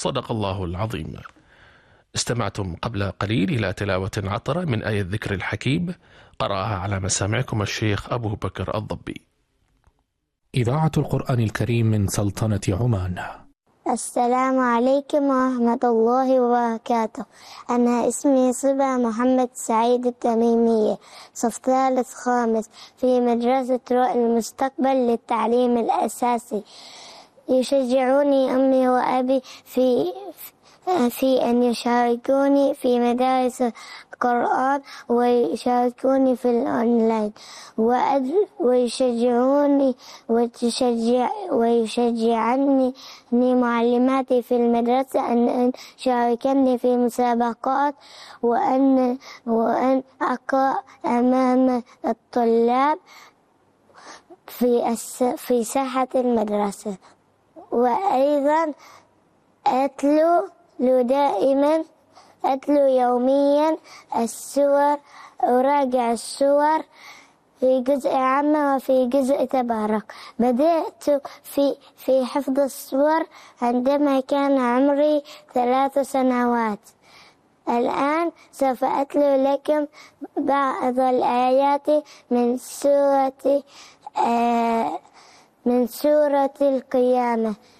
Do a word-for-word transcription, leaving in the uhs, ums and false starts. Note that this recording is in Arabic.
صدق الله العظيم. استمعتم قبل قليل إلى تلاوة عطرة من آية الذكر الحكيم، قرأها على مسامعكم الشيخ أبو بكر الضبي. إذاعة القرآن الكريم من سلطنة عمان. السلام عليكم ورحمة الله وبركاته. أنا اسمي صبا محمد سعيد التميمية، صف ثالث خامس في مدرسة رؤى المستقبل للتعليم الأساسي. يشجعوني أمي وأبي في في أن يشاركوني في مدارس القرآن ويشاركوني في الأونلاين، ويشجعوني وتشجع ويشجعني معلماتي في المدرسة أن يشاركني في مسابقات وأن وأن أقرأ أمام الطلاب في في ساحة المدرسة. وأيضا أتلو دائما أتلو يوميا السور، أراجع السور في جزء عامة وفي جزء تبارك. بدأت في في حفظ السور عندما كان عمري ثلاث سنوات. الآن سوف أتلو لكم بعض الآيات من سورة آه من سورة القيامة.